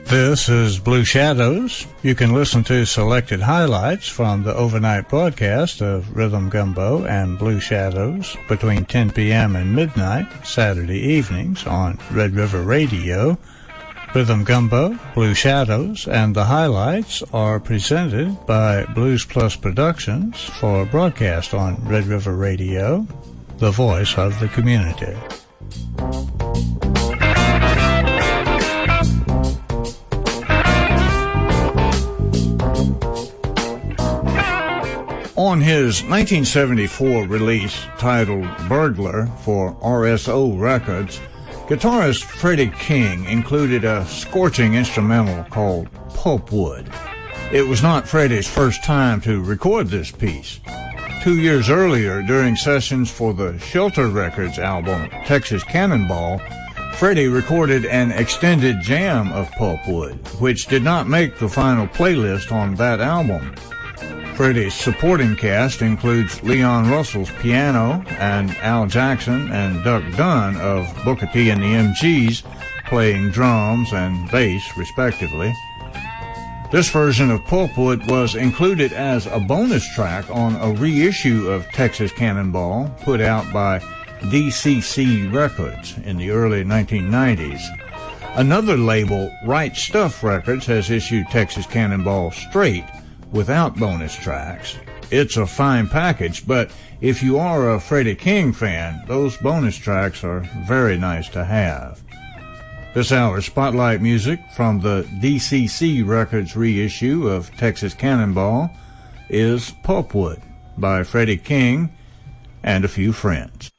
This is Blue Shadows. You can listen to selected highlights from the overnight broadcast of Rhythm Gumbo and Blue Shadows between 10 p.m. and midnight Saturday evenings on Red River Radio. Rhythm Gumbo, Blue Shadows, and the highlights are presented by Blues Plus Productions for broadcast on Red River Radio, the voice of the community. On his 1974 release titled Burglar for RSO Records, guitarist Freddie King included a scorching instrumental called Pulpwood. It was not Freddie's first time to record this piece. 2 years earlier, during sessions for the Shelter Records album Texas Cannonball, Freddie recorded an extended jam of Pulpwood, which did not make the final playlist on that album. Freddie's supporting cast includes Leon Russell's piano and Al Jackson and Duck Dunn of Booker T and the MGs playing drums and bass, respectively. This version of Pulpwood was included as a bonus track on a reissue of Texas Cannonball put out by DCC Records in the early 1990s. Another label, Right Stuff Records, has issued Texas Cannonball straight, without bonus tracks. It's a fine package, but if you are a Freddie King fan, those bonus tracks are very nice to have. This hour's spotlight music from the DCC Records reissue of Texas Cannonball is Pulpwood by Freddie King and a few friends.